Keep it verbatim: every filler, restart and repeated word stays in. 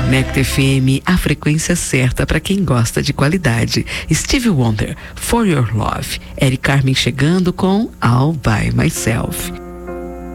Conecta F M, a frequência certa para quem gosta de qualidade. Stevie Wonder, For Your Love. Eric Carmen chegando com All By Myself.